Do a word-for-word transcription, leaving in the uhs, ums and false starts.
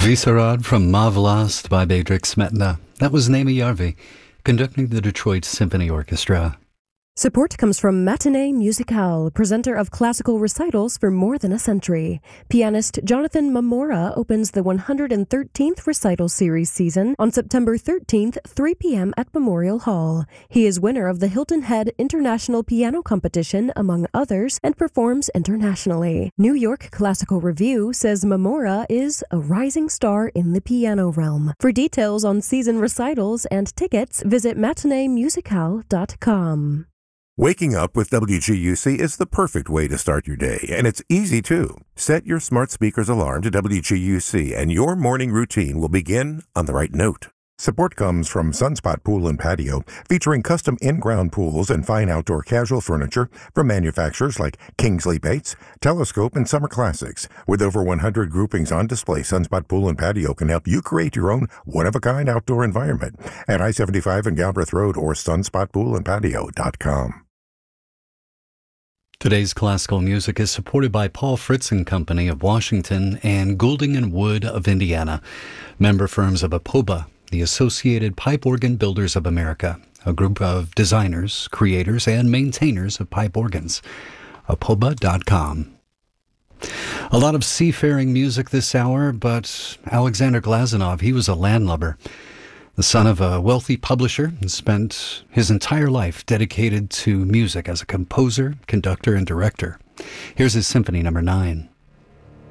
Visarad from Mavlast by Bedřich Smetana. That was Naomi Yarvi, conducting the Detroit Symphony Orchestra. Support comes from Matinee Musicale, presenter of classical recitals for more than a century. Pianist Jonathan Mamora opens the one hundred thirteenth recital series season on September thirteenth, three p.m. at Memorial Hall. He is winner of the Hilton Head International Piano Competition, among others, and performs internationally. New York Classical Review says Mamora is a rising star in the piano realm. For details on season recitals and tickets, visit matinee musicale dot com. Waking up with W G U C is the perfect way to start your day, and it's easy too. Set your smart speaker's alarm to W G U C, and your morning routine will begin on the right note. Support comes from Sunspot Pool and Patio, featuring custom in-ground pools and fine outdoor casual furniture from manufacturers like Kingsley Bates, Telescope, and Summer Classics. With over one hundred groupings on display, Sunspot Pool and Patio can help you create your own one-of-a-kind outdoor environment at I seventy-five and Galbraith Road or sunspot pool and patio dot com. Today's classical music is supported by Paul Fritz and Company of Washington and Goulding and Wood of Indiana, member firms of APOBA, the Associated Pipe Organ Builders of America, a group of designers, creators, and maintainers of pipe organs. A P O B A dot com. A lot of seafaring music this hour, but Alexander Glazunov, he was a landlubber. The son of a wealthy publisher, and spent his entire life dedicated to music as a composer, conductor, and director. Here's his Symphony Number nine.